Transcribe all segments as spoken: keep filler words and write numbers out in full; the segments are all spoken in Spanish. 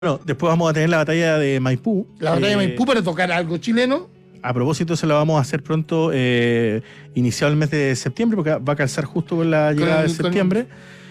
Bueno, después vamos a tener la batalla de Maipú. La batalla eh, de Maipú para tocar algo chileno. A propósito, se lo vamos a hacer pronto, eh, iniciado el mes de septiembre, porque va a calzar justo con la llegada Con- de septiembre,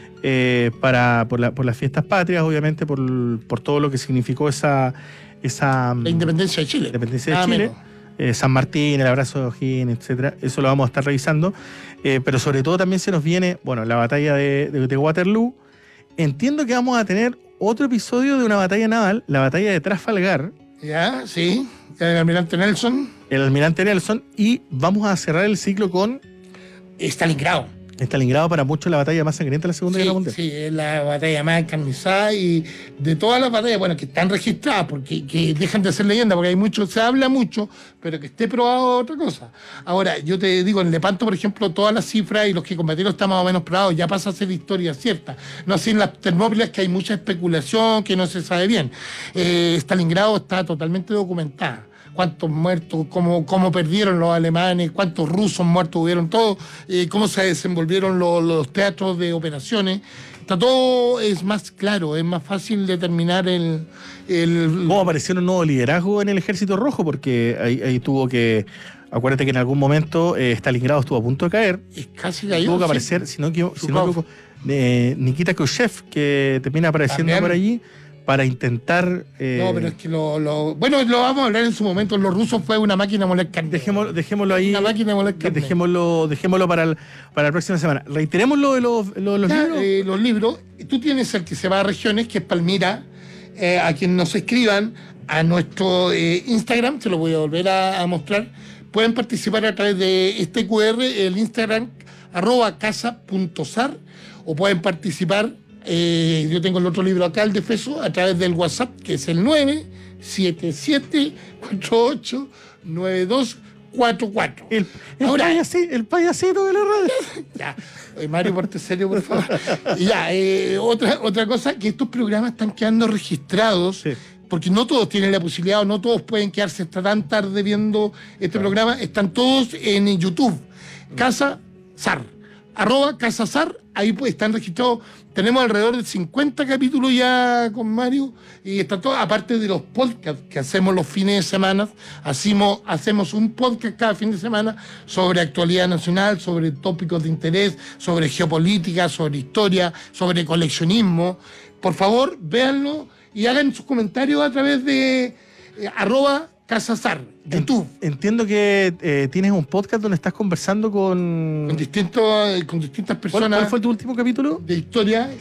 eh, para, por, la- por las fiestas patrias, obviamente, por, por todo lo que significó esa, esa La independencia de Chile. independencia Nada de Chile. menos. Eh, San Martín, el abrazo de O'Higgins, etcétera. Eso lo vamos a estar revisando. Eh, pero sobre todo también se nos viene, bueno, la batalla de, de- de Waterloo. Entiendo que vamos a tener otro episodio de una batalla naval, la batalla de Trafalgar, Ya, sí. El almirante Nelson. el almirante Nelson, y vamos a cerrar el ciclo con Stalingrado. Stalingrado, para muchos la batalla más sangrienta de la Segunda Sí, Guerra Mundial. sí, es la batalla más encarnizada y de todas las batallas, bueno, que están registradas, porque que dejan de ser leyenda, porque hay mucho, se habla mucho, pero que esté probado otra cosa. Ahora, yo te digo, en Lepanto, por ejemplo, todas las cifras y los que combatieron están más o menos probados, ya pasa a ser historia cierta. No así en las Termópilas, que hay mucha especulación, que no se sabe bien. Eh, Stalingrado está totalmente documentada. Cuántos muertos, cómo, cómo perdieron los alemanes, cuántos rusos muertos hubieron, todo, eh, cómo se desenvolvieron los, los teatros de operaciones. Está todo, es más claro, es más fácil determinar el... el ¿Cómo apareció un nuevo liderazgo en el Ejército Rojo? Porque ahí, ahí tuvo que... Acuérdate que en algún momento eh, Stalingrado estuvo a punto de caer. es casi cayó. Tuvo que sí. aparecer, si no, equivo- si no Zhukov. equivoco, eh, Nikita Khrushchev, que termina apareciendo También. por allí para intentar... eh, No, pero es que lo, lo... Bueno, lo vamos a hablar en su momento. Los rusos fue una máquina de moler carne. Dejémoslo, dejémoslo ahí. Una máquina de moler que carne. Dejémoslo, dejémoslo para, el- para la próxima semana. Reiteremos lo de los, lo de los Ya, libros. eh, los libros. Tú tienes el que se va a regiones, que es Palmira. Eh, a quien nos escriban a nuestro eh, Instagram, se lo voy a volver a, a mostrar. Pueden participar a través de este Q R, el Instagram, arroba casa.sar, o pueden participar, eh, yo tengo el otro libro acá, el de Feso, a través del WhatsApp, que es el nueve siete siete cuatro ocho nueve dos cuatro cuatro. el, el, Ahora- payasi- el payasito de la radio. Ya, eh, Mario, ponte serio, por favor. Y ya, eh, otra, otra cosa, que estos programas están quedando registrados, Sí. porque no todos tienen la posibilidad, o no todos pueden quedarse hasta tan tarde viendo este programa. Están todos en YouTube. Casa Sar, arroba Casa Sar, ahí pues están registrados. Tenemos alrededor de cincuenta capítulos ya con Mario, y está todo, aparte de los podcasts que hacemos los fines de semana. Hacemos, hacemos un podcast cada fin de semana sobre actualidad nacional, sobre tópicos de interés, sobre geopolítica, sobre historia, sobre coleccionismo. Por favor, véanlo y hagan sus comentarios a través de eh, arroba Casasar, YouTube. Entiendo que eh, tienes un podcast donde estás conversando con... Con, distintos, con distintas ¿Cuál, personas cuál fue tu último capítulo? de historia.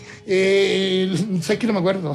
Eh, ¿Sabes que no me acuerdo?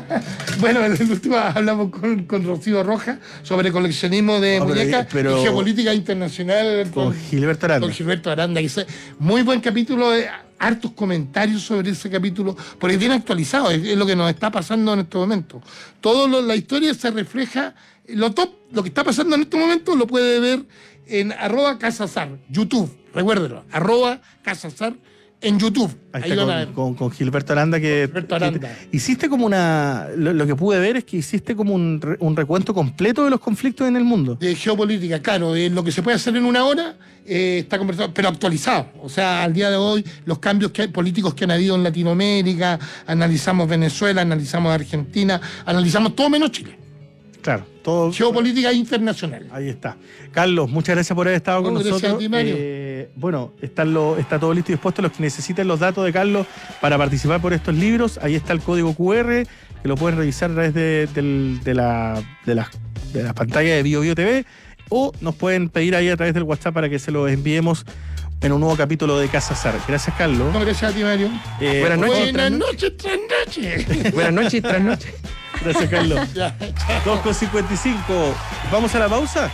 Bueno, en el último hablamos con, con Rocío Roja sobre coleccionismo de No, pero- muñecas pero- y geopolítica internacional. Con Gilberto Aranda. Con Gilberto Aranda. Que es muy buen capítulo, eh, hartos comentarios sobre ese capítulo, porque viene actualizado, es, es lo que nos está pasando en este momento. Todo lo- la historia se refleja, lo top, lo que está pasando en este momento lo puede ver en arroba Casasar, YouTube, recuérdelo, arroba Casasar en YouTube. Ahí Ahí está, van a con, ver. con- con Gilberto Aranda, que, Gilberto Aranda. que- hiciste como una... Lo, lo que pude ver es que hiciste como un, re- un recuento completo de los conflictos en el mundo. De geopolítica, claro, eh, lo que se puede hacer en una hora eh, está conversado, pero actualizado. O sea, al día de hoy, los cambios que hay, políticos que han habido en Latinoamérica, analizamos Venezuela, analizamos Argentina, analizamos todo menos Chile. Claro, todo... Geopolítica internacional. Ahí está. Carlos, muchas gracias por haber estado con No, gracias nosotros. a ti, Mario. Eh, bueno, están lo- está todo listo y dispuesto. Los que necesiten los datos de Carlos para participar por estos libros, ahí está el código Q R, que lo pueden revisar a través de, del- de la, de, las, de las pantallas de Bio Bio T V, o nos pueden pedir ahí a través del WhatsApp para que se los enviemos en un nuevo capítulo de Casa Sar. Gracias, Carlos. No, gracias a ti, Mario. Eh, Buenas noches. Buenas noches, tras noches. Buenas noches, tras noches. Gracias, Carlos. Ya, dos con cincuenta y cinco. ¿Vamos a la pausa?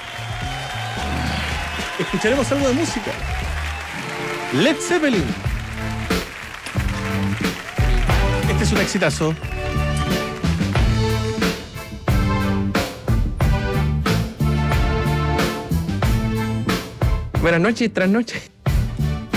Escucharemos algo de música. Led Zeppelin. Este es un exitazo. Buenas noches, tras noches.